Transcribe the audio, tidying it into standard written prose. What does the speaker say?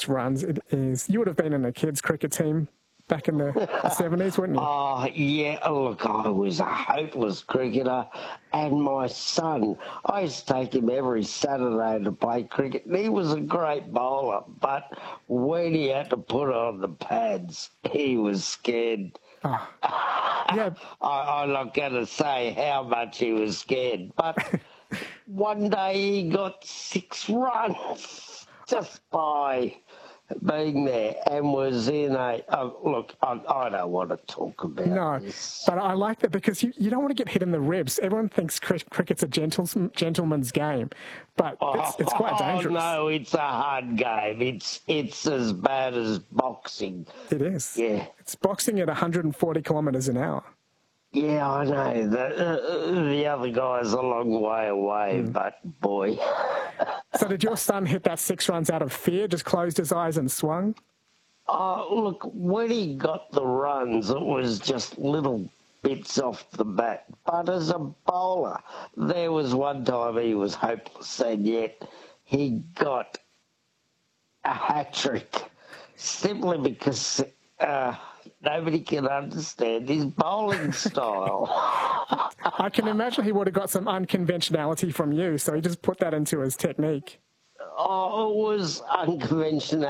6 runs it is. You would have been in a kids' cricket team back in the 70s, wouldn't you? Oh, yeah. Look, I was a hopeless cricketer. And my son, I used to take him every Saturday to play cricket. And he was a great bowler. But when he had to put on the pads, he was scared. Oh. Yeah. I'm not going to say how much he was scared. But one day he got 6 runs just by being there and was in a... look, I don't want to talk about this. But I like that because you don't want to get hit in the ribs. Everyone thinks cricket's a gentleman's game, but it's quite dangerous. Oh, no, it's a hard game. It's as bad as boxing. It is. Yeah. It's boxing at 140 kilometres an hour. Yeah, I know. The other guy's a long way away, but boy. So did your son hit that 6 runs out of fear, just closed his eyes and swung? Oh, look, when he got the runs, it was just little bits off the bat. But as a bowler, there was one time he was hopeless, and yet he got a hat-trick simply because... nobody can understand his bowling style. I can imagine he would have got some unconventionality from you, so he just put that into his technique. Oh, it was unconventional.